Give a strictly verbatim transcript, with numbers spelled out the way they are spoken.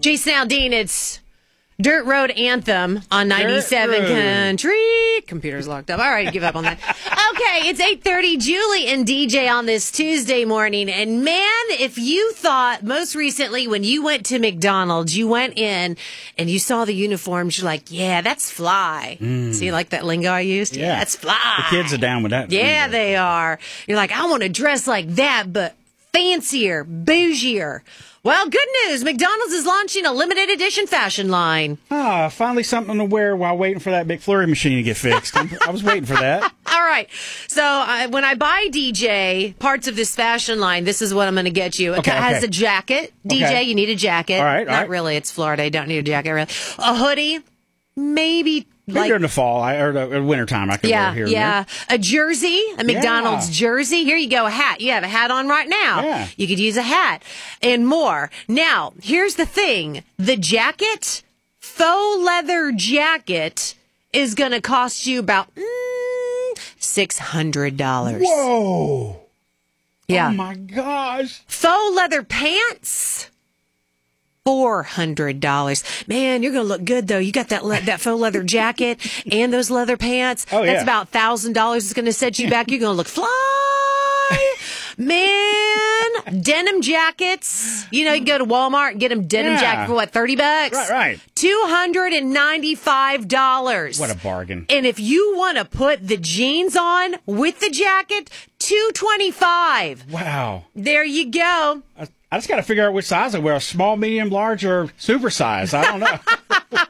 Jason Aldean, it's Dirt Road Anthem on ninety-seven Country. Computer's locked up. All right, give up on that. Okay, it's eight thirty. Julie and D J on this Tuesday morning. And man, if you thought most recently when you went to McDonald's, you went in and you saw the uniforms, you're like, yeah, that's fly. Mm. See, like that lingo I used? Yeah, yeah, that's fly. The kids are down with that. Yeah, lingo. they are. You're like, I want to dress like that, but fancier, bougier. Well, good news. McDonald's is launching a limited edition fashion line. Ah, finally something to wear while waiting for that McFlurry machine to get fixed. I was waiting for that. All right. So uh, when I buy D J parts of this fashion line, this is what I'm going to get you. It okay, has okay. a jacket. D J, okay. you need a jacket. All right. All Not right. really. It's Florida. You don't need a jacket, really. A hoodie. Maybe. Maybe Like, during the fall I, or the wintertime I can yeah, wear here. Yeah, a jersey, a McDonald's Yeah. jersey. Here you go, a hat. You have a hat on right now. Yeah. You could use a hat and more. Now, here's the thing. The jacket, faux leather jacket, is going to cost you about mm, six hundred dollars. Whoa. Yeah. Oh, my gosh. Faux leather pants, four hundred dollars. Man, you're going to look good, though. You got that le- that faux leather jacket and those leather pants. Oh, yeah. That's about one thousand dollars. It's going to set you back. You're going to look fly. Man, denim jackets. You know, you can go to Walmart and get them denim Yeah. jacket for what, thirty bucks? Right, right. two hundred ninety-five dollars. What a bargain. And if you want to put the jeans on with the jacket, two hundred twenty-five dollars. Wow. There you go. I, I just got to figure out which size I wear, small, medium, large, or super size. I don't know.